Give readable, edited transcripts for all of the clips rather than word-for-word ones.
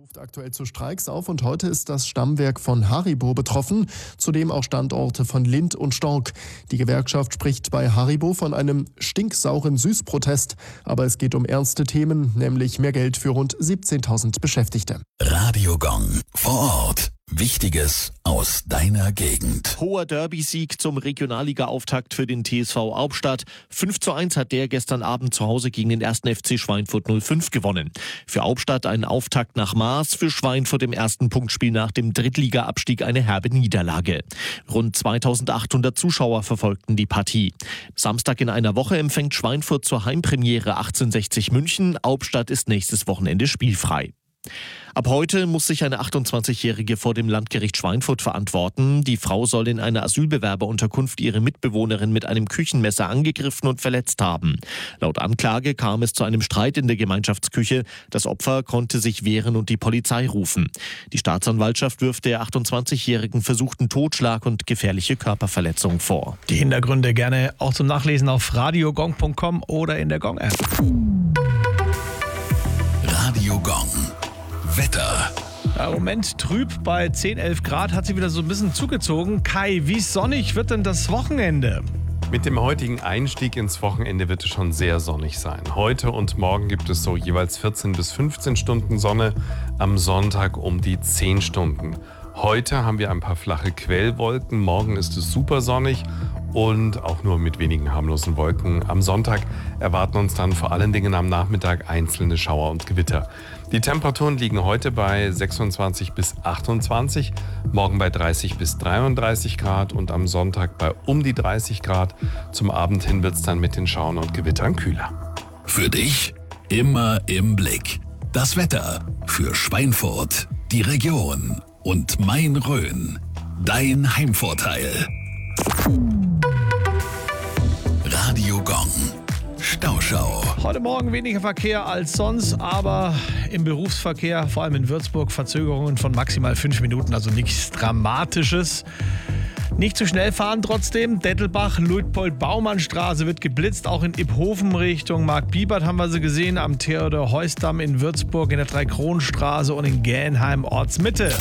Ruft aktuell zu Streiks auf und heute ist das Stammwerk von Haribo betroffen, zudem auch Standorte von Lindt und Stork. Die Gewerkschaft spricht bei Haribo von einem stinksauren Süßprotest, aber es geht um ernste Themen, nämlich mehr Geld für rund 17.000 Beschäftigte. Radio Gong vor Ort. Wichtiges aus deiner Gegend. Hoher Derby-Sieg zum Regionalliga-Auftakt für den TSV Hauptstadt. 5:1 hat der gestern Abend zu Hause gegen den 1. FC Schweinfurt 05 gewonnen. Für Hauptstadt ein Auftakt nach Maß, für Schweinfurt im ersten Punktspiel nach dem Drittliga-Abstieg eine herbe Niederlage. Rund 2.800 Zuschauer verfolgten die Partie. Samstag in einer Woche empfängt Schweinfurt zur Heimpremiere 1860 München. Hauptstadt ist nächstes Wochenende spielfrei. Ab heute muss sich eine 28-Jährige vor dem Landgericht Schweinfurt verantworten. Die Frau soll in einer Asylbewerberunterkunft ihre Mitbewohnerin mit einem Küchenmesser angegriffen und verletzt haben. Laut Anklage kam es zu einem Streit in der Gemeinschaftsküche. Das Opfer konnte sich wehren und die Polizei rufen. Die Staatsanwaltschaft wirft der 28-Jährigen versuchten Totschlag und gefährliche Körperverletzung vor. Die Hintergründe gerne auch zum Nachlesen auf radiogong.com oder in der Gong-App. Radio Gong. Wetter. Im Moment trüb bei 10, 11 Grad, hat sie wieder so ein bisschen zugezogen. Kai, wie sonnig wird denn das Wochenende? Mit dem heutigen Einstieg ins Wochenende wird es schon sehr sonnig sein. Heute und morgen gibt es so jeweils 14 bis 15 Stunden Sonne, am Sonntag um die 10 Stunden. Heute haben wir ein paar flache Quellwolken, morgen ist es super sonnig und auch nur mit wenigen harmlosen Wolken. Am Sonntag erwarten uns dann vor allen Dingen am Nachmittag einzelne Schauer und Gewitter. Die Temperaturen liegen heute bei 26 bis 28, morgen bei 30 bis 33 Grad und am Sonntag bei um die 30 Grad. Zum Abend hin wird es dann mit den Schauern und Gewittern kühler. Für dich immer im Blick. Das Wetter für Schweinfurt, die Region und Main-Rhön. Dein Heimvorteil. Radio Gong. Stauschau. Heute Morgen weniger Verkehr als sonst, aber im Berufsverkehr, vor allem in Würzburg, Verzögerungen von maximal 5 Minuten, also nichts Dramatisches. Nicht zu schnell fahren trotzdem. Dettelbach, Luitpold-Baumann-Straße wird geblitzt, auch in Iphofen Richtung Markt-Bibert haben wir sie gesehen, am Theodor-Heuss-Damm in Würzburg, in der Dreikronenstraße und in Gähnheim Ortsmitte.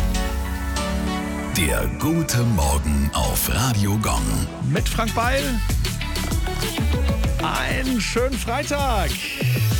Der gute Morgen auf Radio Gong. Mit Frank Beil. Einen schönen Freitag.